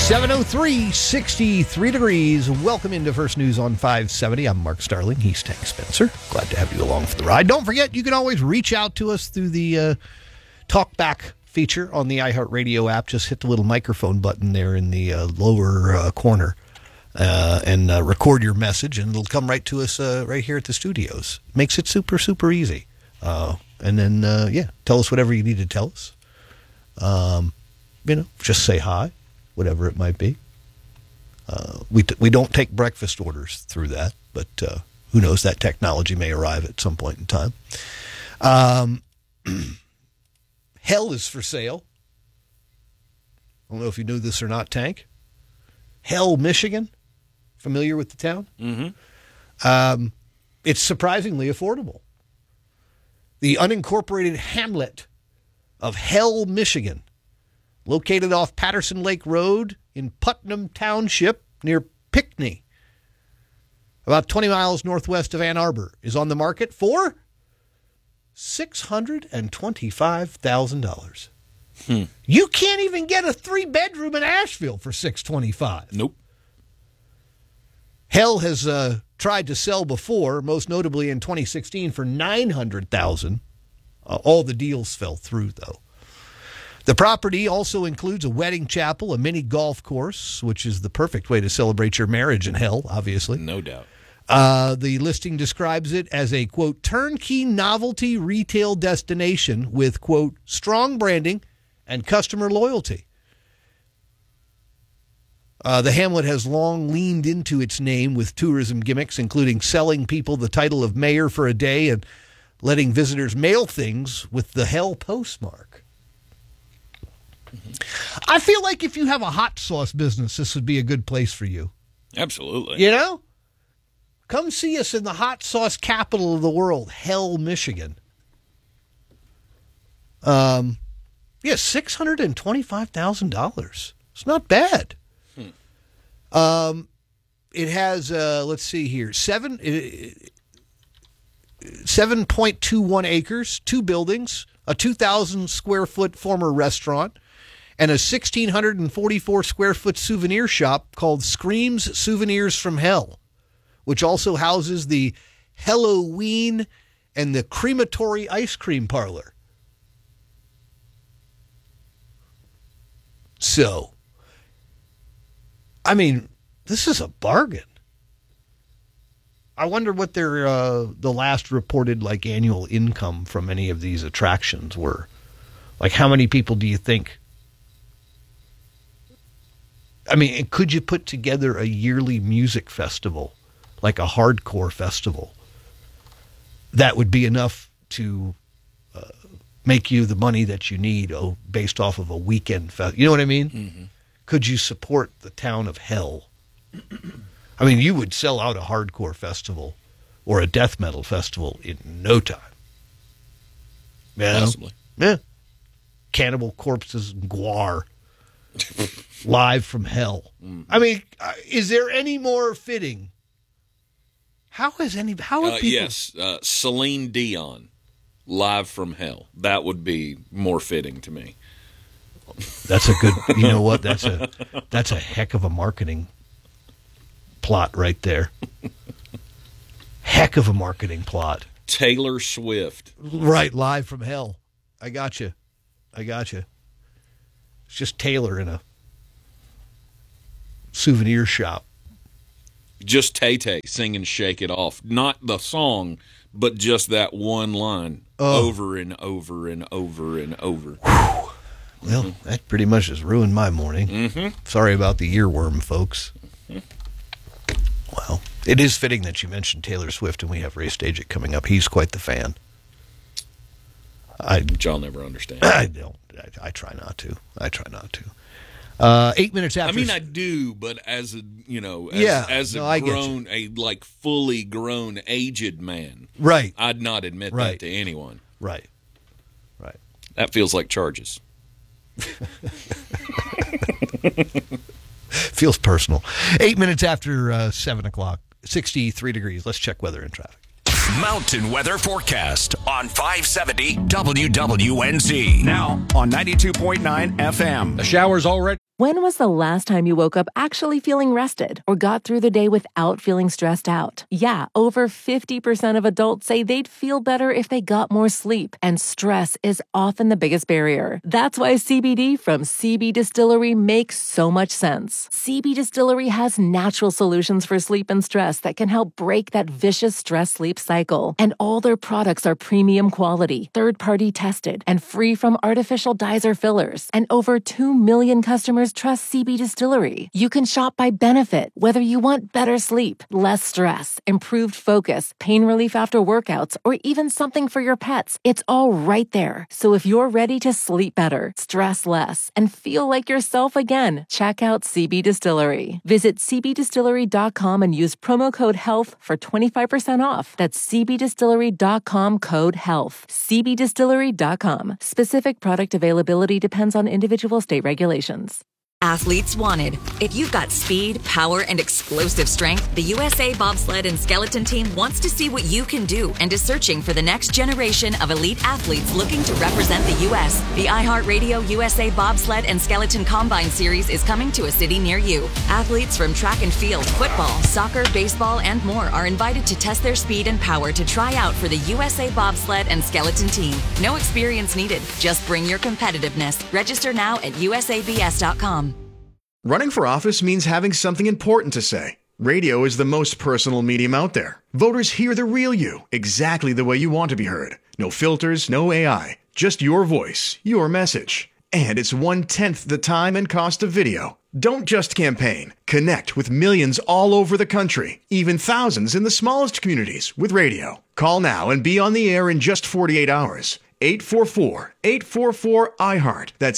7:03, 63 degrees. Welcome into First News on 570. I'm Mark Starling. He's Tank Spencer. Glad to have you along for the ride. Don't forget, you can always reach out to us through the TalkBack feature on the iHeartRadio app. Just hit the little microphone button there in the lower corner and record your message, and it'll come right to us right here at the studios. Makes it super, super easy. And then, tell us whatever you need to tell us. Just say hi, whatever it might be. We don't take breakfast orders through that, but who knows, that technology may arrive at some point in time. Hell is for sale. I don't know if you knew this or not, Tank. Hell, Michigan. Familiar with the town? Mm-hmm. It's surprisingly affordable. The unincorporated hamlet of Hell, Michigan, located off Patterson Lake Road in Putnam Township near Pinckney, about 20 miles northwest of Ann Arbor, is on the market for $625,000. You can't even get a 3-bedroom in Asheville for $625,000. Nope. Hell has tried to sell before, most notably in 2016 for $900,000. All the deals fell through, though. The property also includes a wedding chapel, a mini golf course, which is the perfect way to celebrate your marriage in Hell, obviously. No doubt. The listing describes it as a, quote, turnkey novelty retail destination with, quote, strong branding and customer loyalty. The hamlet has long leaned into its name with tourism gimmicks, including selling people the title of mayor for a day and letting visitors mail things with the Hell postmark. I feel like if you have a hot sauce business, this would be a good place for you. Absolutely. You know? Come see us in the hot sauce capital of the world, Hell, Michigan. $625,000. It's not bad. It has, let's see here, 7.21 acres, 2 buildings, a 2,000 square foot former restaurant, and a 1,644 square foot souvenir shop called Screams Souvenirs from Hell, which also houses the Halloween and the crematory ice cream parlor. So, I mean, this is a bargain. I wonder what their the last reported annual income from any of these attractions were. How many people do you think? I mean, could you put together a yearly music festival, like a hardcore festival, that would be enough to make you the money that you need based off of a weekend festival? You know what I mean? Mm-hmm. Could you support the town of Hell? I mean, you would sell out a hardcore festival or a death metal festival in no time. Possibly. Yeah. Cannibal Corpses and Guar. Live from Hell. I mean, is there any more fitting? How are people? Yes, Celine Dion, Live from Hell. That would be more fitting to me. That's a good. You know what? That's a heck of a marketing plot right there. Heck of a marketing plot. Taylor Swift. Right, Live from Hell. I got you. It's just Taylor in a souvenir shop. Just Tay-Tay singing Shake It Off. Not the song, but just that one line over and over and over and over. Well, that pretty much has ruined my morning. Mm-hmm. Sorry about the earworm, folks. Mm-hmm. Well, it is fitting that you mentioned Taylor Swift, and we have Ray Stajic coming up. He's quite the fan. Which I'll never understand. I don't. I try not to. 8 minutes after. I mean, I do, but as a fully grown, aged man, right? I'd not admit that to anyone. Right. That feels like charges. Feels personal. 8 minutes after 7 o'clock, 63 degrees. Let's check weather and traffic. Mountain weather forecast on 570 WWNZ. Now on 92.9 FM. The shower's already When was the last time you woke up actually feeling rested or got through the day without feeling stressed out? Yeah, over 50% of adults say they'd feel better if they got more sleep, and stress is often the biggest barrier. That's why CBD from CB Distillery makes so much sense. CB Distillery has natural solutions for sleep and stress that can help break that vicious stress-sleep cycle. And all their products are premium quality, third-party tested, and free from artificial dyes or fillers. And over 2 million customers trust CB Distillery. You can shop by benefit, whether you want better sleep, less stress, improved focus, pain relief after workouts, or even something for your pets. It's all right there. So if you're ready to sleep better, stress less, and feel like yourself again, check out CB Distillery. Visit cbdistillery.com and use promo code HEALTH for 25% off. That's cbdistillery.com, code HEALTH. cbdistillery.com. Specific product availability depends on individual state regulations. Athletes wanted. If you've got speed, power, and explosive strength, the USA Bobsled and Skeleton Team wants to see what you can do and is searching for the next generation of elite athletes looking to represent the U.S. The iHeartRadio USA Bobsled and Skeleton Combine Series is coming to a city near you. Athletes from track and field, football, soccer, baseball, and more are invited to test their speed and power to try out for the USA Bobsled and Skeleton Team. No experience needed. Just bring your competitiveness. Register now at usabs.com. Running for office means having something important to say. Radio is the most personal medium out there. Voters hear the real you, exactly the way you want to be heard. No filters, no AI, just your voice, your message. And it's 1/10 the time and cost of video. Don't just campaign. Connect with millions all over the country, even thousands in the smallest communities with radio. Call now and be on the air in just 48 hours. 844-844-iHeart. That's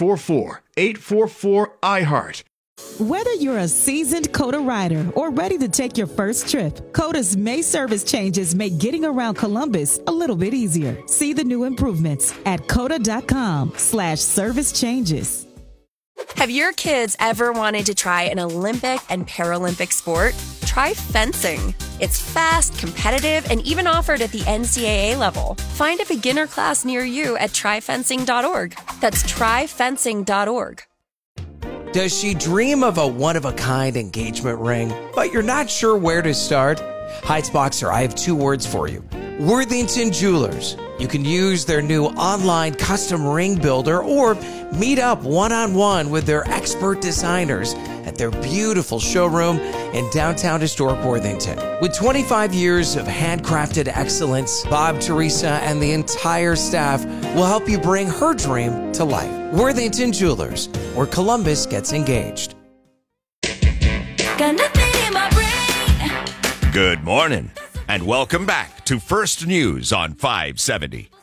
844-844-iHeart. Whether you're a seasoned COTA rider or ready to take your first trip, COTA's May service changes make getting around Columbus a little bit easier. See the new improvements at COTA.com/service changes. Have your kids ever wanted to try an Olympic and Paralympic sport? Try fencing. It's fast, competitive, and even offered at the NCAA level. Find a beginner class near you at tryfencing.org. That's tryfencing.org. Does she dream of a one-of-a-kind engagement ring, but you're not sure where to start? Heights Boxer, I have 2 words for you. Worthington Jewelers. You can use their new online custom ring builder or meet up one-on-one with their expert designers at their beautiful showroom in downtown historic Worthington. With 25 years of handcrafted excellence, Bob, Teresa, and the entire staff will help you bring her dream to life. Worthington Jewelers, where Columbus gets engaged. Got nothing in my brain. Good morning, and welcome back to First News on 570.